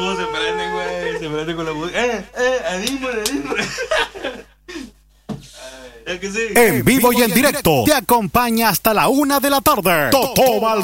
todos se prenden, güey. Se prenden con la música. Anímale. En vivo y en directo, te acompaña hasta la 1 de la tarde. Totó